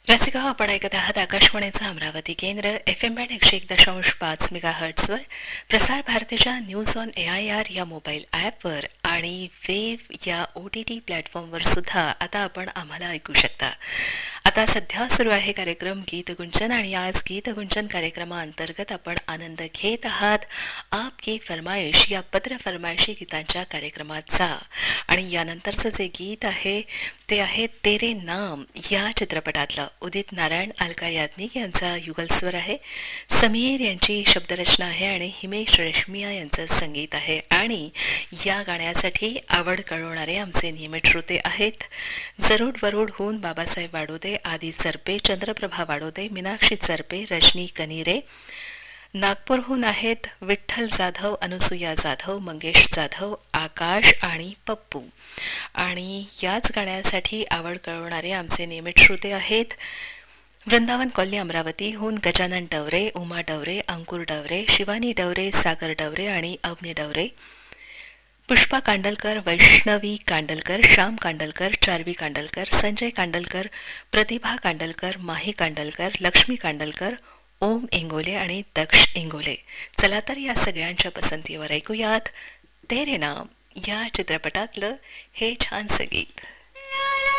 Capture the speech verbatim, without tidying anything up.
रसिका हो, आपण ऐकत आहात आकाशवाणीचं अमरावती केंद्र एफ एम बँड एकशे एक दशांश पाच मेगा हर्ट्सवर, प्रसार भारतीच्या news on A I R या मोबाईल ॲपवर आणि वेव या ओ टी टी प्लॅटफॉर्मवर सुद्धा आता आपण आम्हाला ऐकू शकता. आता सध्या सुरू आहे कार्यक्रम गीतगुंजन आणि आज गीतगुंजन कार्यक्रमाअंतर्गत आपण आनंद घेत आहात आप की फरमाईश या पत्र फरमाईशी गीतांच्या कार्यक्रमाचा. आणि यानंतरचं जे गीत आहे ते आहे तेरे नाम या चित्रपटातलं. उदित नारायण, अलका याज्ञिक यांचा युगलस्वर आहे, समीर यांची शब्दरचना आहे आणि हिमेश रेशमिया यांचं संगीत आहे. आणि या गाण्यासाठी आवड कळवणारे आमचे नियमित श्रोते आहेत जरूड वरूडहून बाबासाहेब वाडोदे, आदी चरपे, चंद्रप्रभा वाडोदे, मीनाक्षी चरपे, रजनी कनीरे. नागपूरहून आहेत विठ्ठल जाधव, अनुसुया जाधव, मंगेश जाधव, आकाश आणि पप्पू. आणि याच गाण्यासाठी आवड कळवणारे आमचे नियमित श्रोते आहेत वृंदावन कॉलनी अमरावतीहून गजानन डवरे, उमा डवरे, अंकुर डवरे, शिवानी डवरे, सागर डवरे आणि अवनी डवरे. पुष्पा कांडलकर, वैष्णवी कांडलकर, श्याम कांडलकर, चार्वी कांडलकर, संजय कांडलकर, प्रतिभा कांडलकर, माही कांडलकर, लक्ष्मी कांडलकर, ओम इंगोले आणि दक्ष इंगोले. चला तर या सगळ्यांच्या पसंतीवर ऐकूयात तेरे नाम या चित्रपटातलं हे छानसं गीत.